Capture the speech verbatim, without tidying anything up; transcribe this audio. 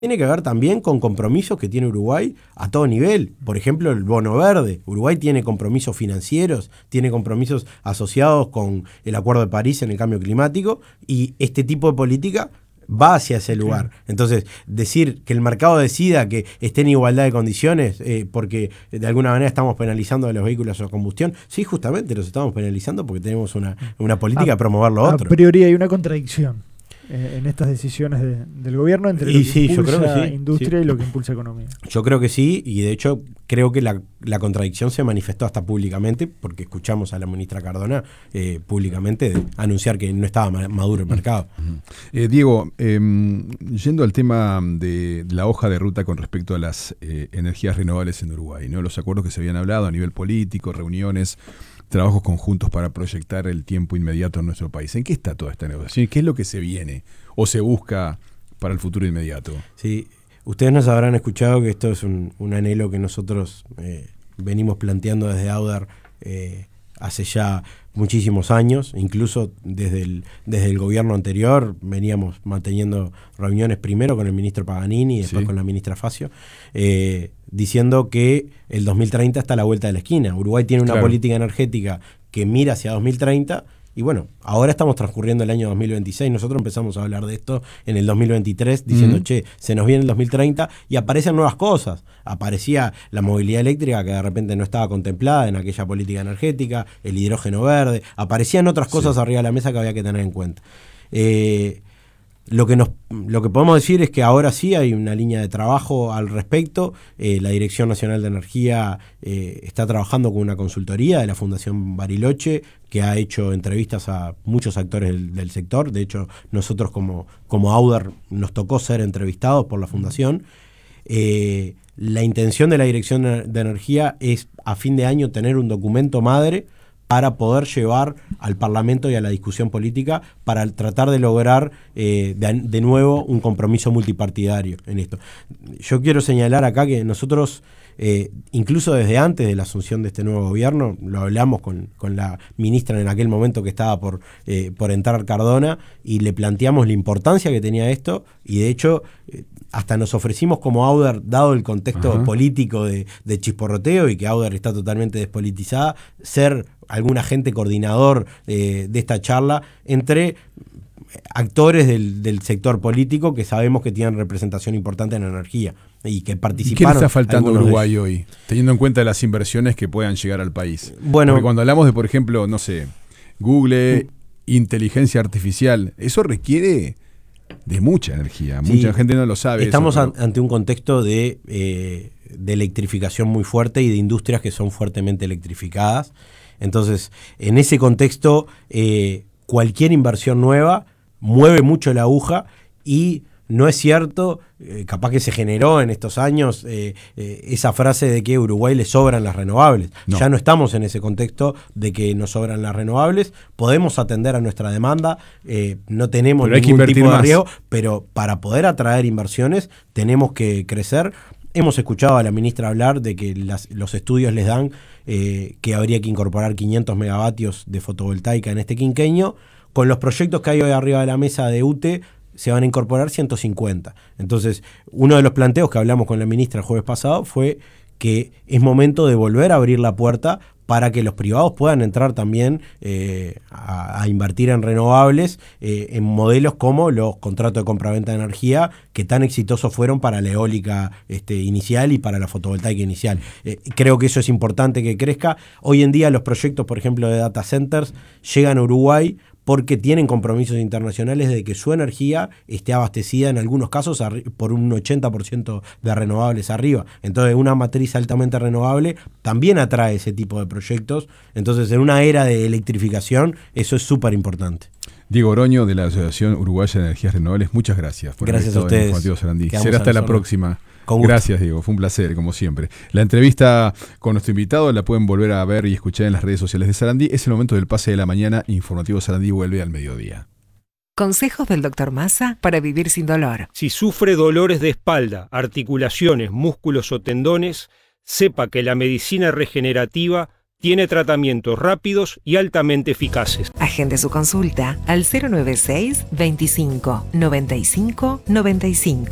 tiene que ver también con compromisos que tiene Uruguay a todo nivel. Por ejemplo, el bono verde. Uruguay tiene compromisos financieros, tiene compromisos asociados con el Acuerdo de París en el cambio climático, y este tipo de política va hacia ese lugar. Entonces, decir que el mercado decida que esté en igualdad de condiciones eh, porque de alguna manera estamos penalizando a los vehículos a combustión, sí, justamente los estamos penalizando porque tenemos una, una política a, de promover lo otro. A priori hay una contradicción en estas decisiones de, del gobierno entre lo y que sí, impulsa yo creo que sí, industria sí. y lo que impulsa economía. Yo creo que sí, y de hecho creo que la, la contradicción se manifestó hasta públicamente, porque escuchamos a la ministra Cardona eh, públicamente de anunciar que no estaba maduro el mercado. Uh-huh. eh, Diego, eh, yendo al tema de la hoja de ruta con respecto a las eh, energías renovables en Uruguay, ¿no? Los acuerdos que se habían hablado a nivel político, reuniones, trabajos conjuntos para proyectar el tiempo inmediato en nuestro país. ¿En qué está toda esta negociación? ¿Qué es lo que se viene o se busca para el futuro inmediato? Sí, ustedes nos habrán escuchado que esto es un, un anhelo que nosotros eh, venimos planteando desde Audar eh, hace ya muchísimos años, incluso desde el, desde el gobierno anterior veníamos manteniendo reuniones primero con el ministro Paganini y después sí. con la ministra Facio, eh, diciendo que el dos mil treinta está a la vuelta de la esquina. Uruguay tiene una claro. política energética que mira hacia dos mil treinta. Y bueno, ahora estamos transcurriendo el año dos mil veintiséis, nosotros empezamos a hablar de esto en el dos mil veintitrés, diciendo, mm. che, se nos viene el dos mil treinta, y aparecen nuevas cosas. Aparecía la movilidad eléctrica, que de repente no estaba contemplada en aquella política energética, el hidrógeno verde, aparecían otras cosas sí. arriba de la mesa que había que tener en cuenta. Eh, Lo que, nos, lo que podemos decir es que ahora sí hay una línea de trabajo al respecto. Eh, la Dirección Nacional de Energía eh, está trabajando con una consultoría de la Fundación Bariloche, que ha hecho entrevistas a muchos actores del, del sector. De hecho, nosotros como, como Audar nos tocó ser entrevistados por la Fundación. Eh, la intención de la Dirección de Energía es a fin de año tener un documento madre para poder llevar al Parlamento y a la discusión política para tratar de lograr eh, de, de nuevo un compromiso multipartidario en esto. Yo quiero señalar acá que nosotros, eh, incluso desde antes de la asunción de este nuevo gobierno, lo hablamos con, con la ministra en aquel momento que estaba por, eh, por entrar Cardona, y le planteamos la importancia que tenía esto, y de hecho eh, hasta nos ofrecimos como Audar, dado el contexto Ajá. político de, de chisporroteo y que Audar está totalmente despolitizada, ser algún agente coordinador eh, de esta charla entre actores del, del sector político que sabemos que tienen representación importante en energía y que participaron. ¿Qué le está faltando a Uruguay hoy, teniendo en cuenta las inversiones que puedan llegar al país? Bueno, porque cuando hablamos de, por ejemplo, no sé, Google, sí. inteligencia artificial, eso requiere de mucha energía. Sí, mucha gente no lo sabe. Estamos eso, pero... ante un contexto de, eh, de electrificación muy fuerte y de industrias que son fuertemente electrificadas. Entonces, en ese contexto, eh, cualquier inversión nueva mueve mucho la aguja, y no es cierto, eh, capaz que se generó en estos años eh, eh, esa frase de que a Uruguay le sobran las renovables. No. Ya no estamos en ese contexto de que nos sobran las renovables, podemos atender a nuestra demanda, eh, no tenemos pero ningún tipo de más. riesgo, pero para poder atraer inversiones tenemos que crecer. Hemos escuchado a la ministra hablar de que las, los estudios les dan eh, que habría que incorporar quinientos megavatios de fotovoltaica en este quinquenio. Con los proyectos que hay hoy arriba de la mesa de U T E se van a incorporar ciento cincuenta. Entonces, uno de los planteos que hablamos con la ministra el jueves pasado fue que es momento de volver a abrir la puerta para que los privados puedan entrar también eh, a, a invertir en renovables, eh, en modelos como los contratos de compraventa de energía, que tan exitosos fueron para la eólica este, inicial y para la fotovoltaica inicial. Eh, creo que eso es importante que crezca. Hoy en día los proyectos, por ejemplo, de data centers llegan a Uruguay porque tienen compromisos internacionales de que su energía esté abastecida en algunos casos por un ochenta por ciento de renovables arriba. Entonces, una matriz altamente renovable también atrae ese tipo de proyectos. Entonces, en una era de electrificación, eso es súper importante. Diego Oroño, de la Asociación Uruguaya de Energías Renovables, muchas gracias por gracias haber estado a en Informativo Sarandí. Quedamos Será hasta la próxima. Gracias, Diego. Fue un placer, como siempre. La entrevista con nuestro invitado la pueden volver a ver y escuchar en las redes sociales de Sarandí. Es el momento del pase de la mañana. Informativo Sarandí vuelve al mediodía. Consejos del doctor Massa para vivir sin dolor. Si sufre dolores de espalda, articulaciones, músculos o tendones, sepa que la medicina regenerativa tiene tratamientos rápidos y altamente eficaces. Agende su consulta al cero nueve seis, veinticinco, noventa y cinco, noventa y cinco.